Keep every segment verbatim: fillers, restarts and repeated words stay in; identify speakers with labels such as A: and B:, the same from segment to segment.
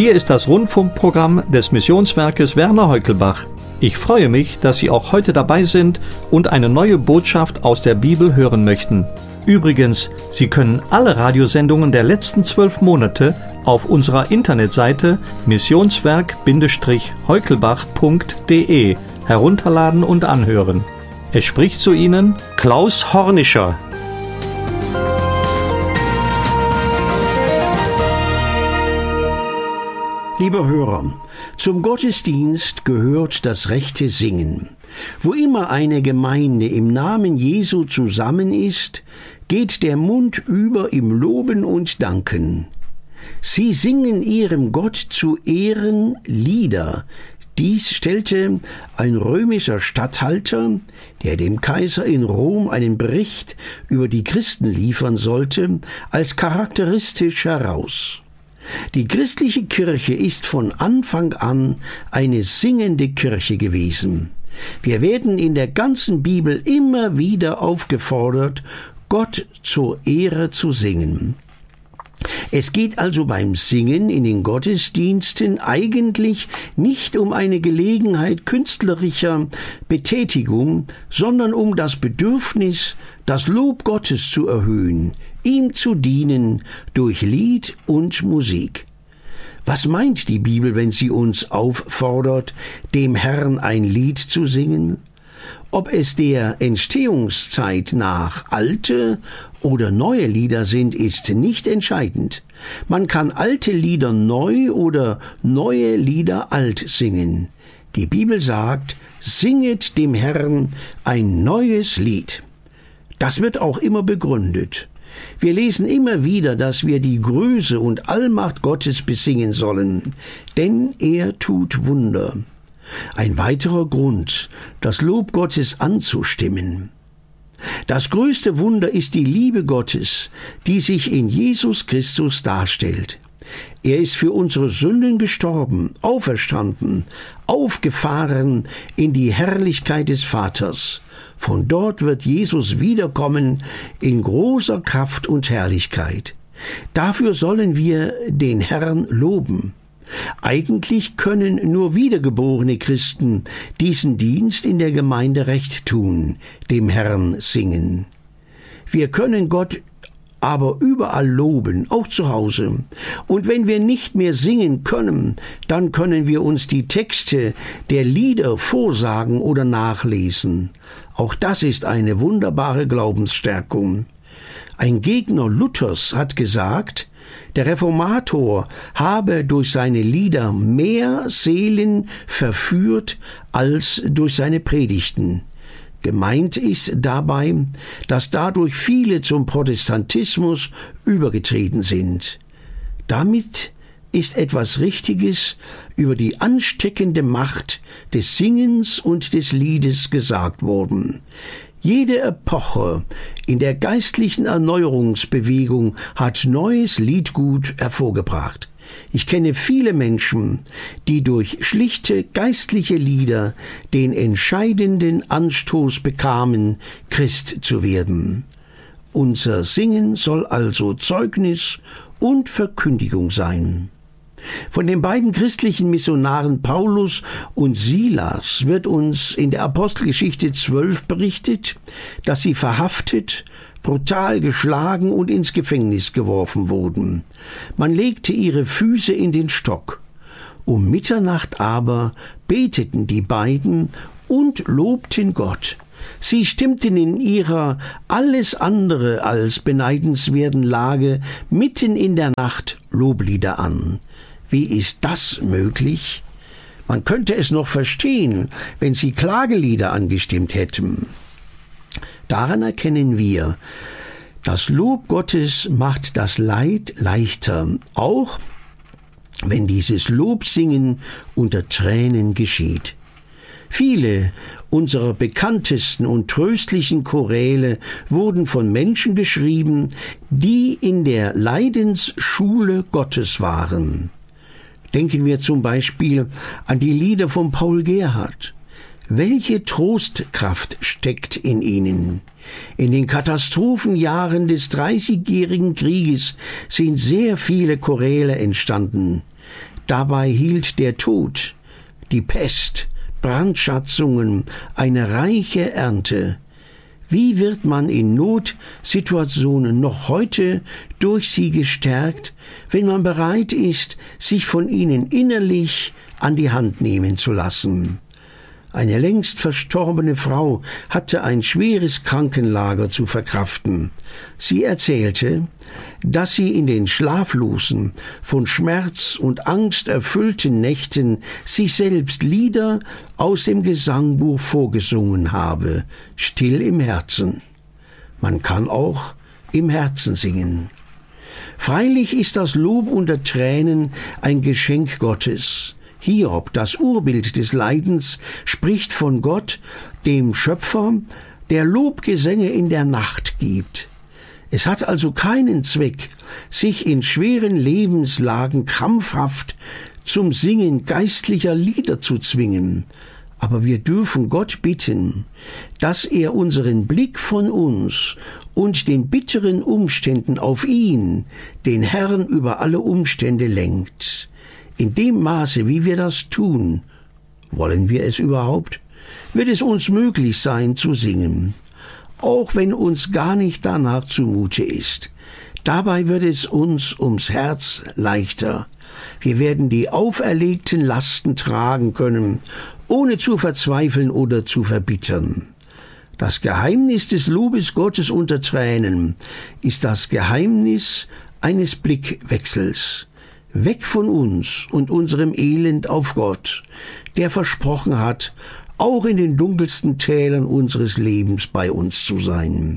A: Hier ist das Rundfunkprogramm des Missionswerkes Werner Heukelbach. Ich freue mich, dass Sie auch heute dabei sind und eine neue Botschaft aus der Bibel hören möchten. Übrigens, Sie können alle Radiosendungen der letzten zwölf Monate auf unserer Internetseite missionswerk heukelbach punkt de herunterladen und anhören. Es spricht zu Ihnen Klaus Hornischer.
B: Liebe Hörer, zum Gottesdienst gehört das rechte Singen. Wo immer eine Gemeinde im Namen Jesu zusammen ist, geht der Mund über im Loben und Danken. Sie singen ihrem Gott zu Ehren Lieder. Dies stellte ein römischer Statthalter, der dem Kaiser in Rom einen Bericht über die Christen liefern sollte, als charakteristisch heraus. Die christliche Kirche ist von Anfang an eine singende Kirche gewesen. Wir werden in der ganzen Bibel immer wieder aufgefordert, Gott zur Ehre zu singen. Es geht also beim Singen in den Gottesdiensten eigentlich nicht um eine Gelegenheit künstlerischer Betätigung, sondern um das Bedürfnis, das Lob Gottes zu erhöhen, ihm zu dienen durch Lied und Musik. Was meint die Bibel, wenn sie uns auffordert, dem Herrn ein Lied zu singen? Ob es der Entstehungszeit nach alte oder neue Lieder sind, ist nicht entscheidend. Man kann alte Lieder neu oder neue Lieder alt singen. Die Bibel sagt, singet dem Herrn ein neues Lied. Das wird auch immer begründet. Wir lesen immer wieder, dass wir die Größe und Allmacht Gottes besingen sollen, denn er tut Wunder. Ein weiterer Grund, das Lob Gottes anzustimmen. Das größte Wunder ist die Liebe Gottes, die sich in Jesus Christus darstellt. Er ist für unsere Sünden gestorben, auferstanden, aufgefahren in die Herrlichkeit des Vaters. Von dort wird Jesus wiederkommen in großer Kraft und Herrlichkeit. Dafür sollen wir den Herrn loben. Eigentlich können nur wiedergeborene Christen diesen Dienst in der Gemeinde recht tun, dem Herrn singen. Wir können Gott aber überall loben, auch zu Hause. Und wenn wir nicht mehr singen können, dann können wir uns die Texte der Lieder vorsagen oder nachlesen. Auch das ist eine wunderbare Glaubensstärkung. Ein Gegner Luthers hat gesagt, der Reformator habe durch seine Lieder mehr Seelen verführt als durch seine Predigten. Gemeint ist dabei, dass dadurch viele zum Protestantismus übergetreten sind. Damit ist etwas Richtiges über die ansteckende Macht des Singens und des Liedes gesagt worden. Jede Epoche in der geistlichen Erneuerungsbewegung hat neues Liedgut hervorgebracht. Ich kenne viele Menschen, die durch schlichte geistliche Lieder den entscheidenden Anstoß bekamen, Christ zu werden. Unser Singen soll also Zeugnis und Verkündigung sein. Von den beiden christlichen Missionaren Paulus und Silas wird uns in der Apostelgeschichte zwölf berichtet, dass sie verhaftet, brutal geschlagen und ins Gefängnis geworfen wurden. Man legte ihre Füße in den Stock. Um Mitternacht aber beteten die beiden und lobten Gott. Sie stimmten in ihrer alles andere als beneidenswerten Lage mitten in der Nacht Loblieder an. Wie ist das möglich? Man könnte es noch verstehen, wenn sie Klagelieder angestimmt hätten. Daran erkennen wir, das Lob Gottes macht das Leid leichter, auch wenn dieses Lobsingen unter Tränen geschieht. Viele unserer bekanntesten und tröstlichen Choräle wurden von Menschen geschrieben, die in der Leidensschule Gottes waren. Denken wir zum Beispiel an die Lieder von Paul Gerhardt. Welche Trostkraft steckt in ihnen? In den Katastrophenjahren des Dreißigjährigen Krieges sind sehr viele Choräle entstanden. Dabei hielt der Tod, die Pest, Brandschatzungen eine reiche Ernte. Wie wird man in Notsituationen noch heute durch sie gestärkt, wenn man bereit ist, sich von ihnen innerlich an die Hand nehmen zu lassen? Eine längst verstorbene Frau hatte ein schweres Krankenlager zu verkraften. Sie erzählte, dass sie in den schlaflosen, von Schmerz und Angst erfüllten Nächten sich selbst Lieder aus dem Gesangbuch vorgesungen habe, still im Herzen. Man kann auch im Herzen singen. Freilich ist das Lob unter Tränen ein Geschenk Gottes. Hiob, das Urbild des Leidens, spricht von Gott, dem Schöpfer, der Lobgesänge in der Nacht gibt. Es hat also keinen Zweck, sich in schweren Lebenslagen krampfhaft zum Singen geistlicher Lieder zu zwingen. Aber wir dürfen Gott bitten, dass er unseren Blick von uns und den bitteren Umständen auf ihn, den Herrn über alle Umstände, lenkt. In dem Maße, wie wir das tun, wollen wir es überhaupt, wird es uns möglich sein zu singen, auch wenn uns gar nicht danach zumute ist. Dabei wird es uns ums Herz leichter. Wir werden die auferlegten Lasten tragen können, ohne zu verzweifeln oder zu verbittern. Das Geheimnis des Lobes Gottes unter Tränen ist das Geheimnis eines Blickwechsels. Weg von uns und unserem Elend auf Gott, der versprochen hat, auch in den dunkelsten Tälern unseres Lebens bei uns zu sein.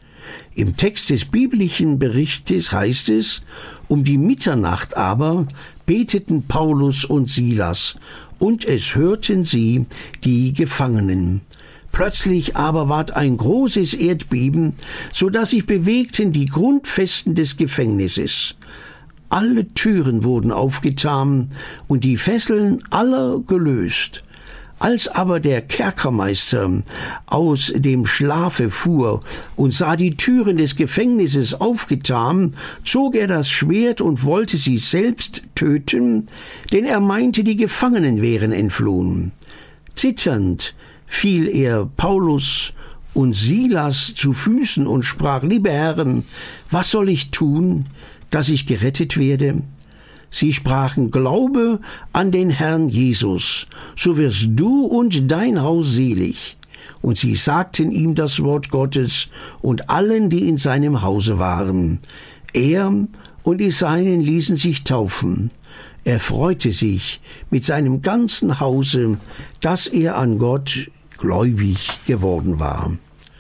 B: Im Text des biblischen Berichtes heißt es, um die Mitternacht aber beteten Paulus und Silas, und es hörten sie die Gefangenen. Plötzlich aber ward ein großes Erdbeben, so dass sich bewegten die Grundfesten des Gefängnisses. Alle Türen wurden aufgetan und die Fesseln aller gelöst. Als aber der Kerkermeister aus dem Schlafe fuhr und sah die Türen des Gefängnisses aufgetan, zog er das Schwert und wollte sich selbst töten, denn er meinte, die Gefangenen wären entflohen. Zitternd fiel er Paulus und Silas zu Füßen und sprach: Liebe Herren, was soll ich tun, dass ich gerettet werde? Sie sprachen: Glaube an den Herrn Jesus, so wirst du und dein Haus selig. Und sie sagten ihm das Wort Gottes und allen, die in seinem Hause waren. Er und die Seinen ließen sich taufen. Er freute sich mit seinem ganzen Hause, dass er an Gott gläubig geworden war.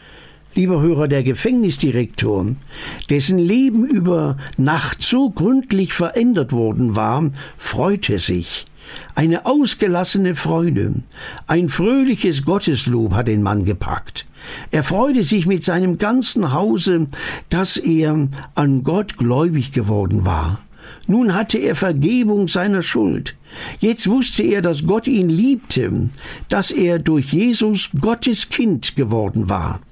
B: Lieber Hörer, der Gefängnisdirektor, dessen Leben über Nacht so gründlich verändert worden war, freute sich. Eine ausgelassene Freude, ein fröhliches Gotteslob hat den Mann gepackt. Er freute sich mit seinem ganzen Hause, dass er an Gott gläubig geworden war. Nun hatte er Vergebung seiner Schuld. Jetzt wusste er, dass Gott ihn liebte, dass er durch Jesus Gottes Kind geworden war.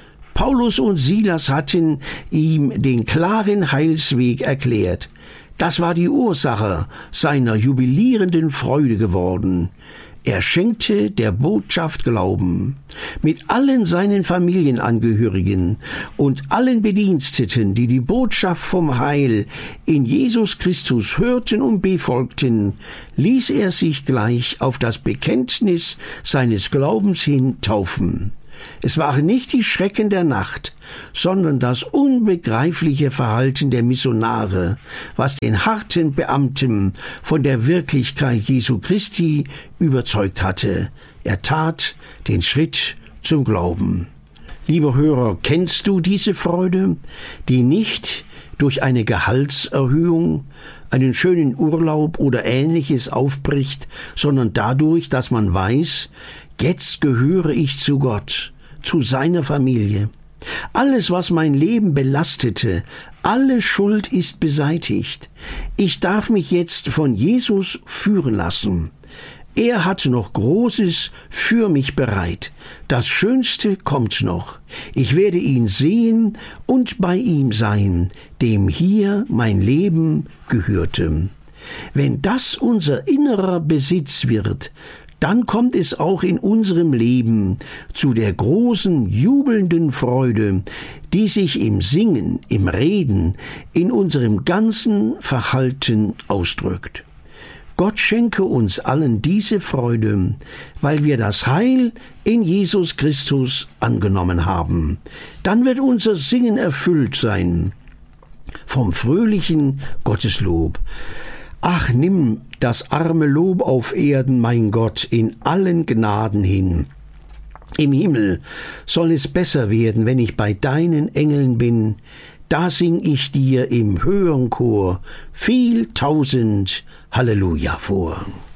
B: Paulus und Silas hatten ihm den klaren Heilsweg erklärt. Das war die Ursache seiner jubilierenden Freude geworden. Er schenkte der Botschaft Glauben. Mit allen seinen Familienangehörigen und allen Bediensteten, die die Botschaft vom Heil in Jesus Christus hörten und befolgten, ließ er sich gleich auf das Bekenntnis seines Glaubens hin taufen. Es waren nicht die Schrecken der Nacht, sondern das unbegreifliche Verhalten der Missionare, was den harten Beamten von der Wirklichkeit Jesu Christi überzeugt hatte. Er tat den Schritt zum Glauben. Lieber Hörer, kennst du diese Freude, die nicht durch eine Gehaltserhöhung, einen schönen Urlaub oder Ähnliches aufbricht, sondern dadurch, dass man weiß, jetzt gehöre ich zu Gott, zu seiner Familie. Alles, was mein Leben belastete, alle Schuld ist beseitigt. Ich darf mich jetzt von Jesus führen lassen. Er hat noch Großes für mich bereit. Das Schönste kommt noch. Ich werde ihn sehen und bei ihm sein, dem hier mein Leben gehörte. Wenn das unser innerer Besitz wird, dann kommt es auch in unserem Leben zu der großen, jubelnden Freude, die sich im Singen, im Reden, in unserem ganzen Verhalten ausdrückt. Gott schenke uns allen diese Freude, weil wir das Heil in Jesus Christus angenommen haben. Dann wird unser Singen erfüllt sein vom fröhlichen Gotteslob. Ach, nimm das arme Lob auf Erden, mein Gott, in allen Gnaden hin. Im Himmel soll es besser werden, wenn ich bei deinen Engeln bin. Da sing ich dir im höheren Chor viel tausend Halleluja vor.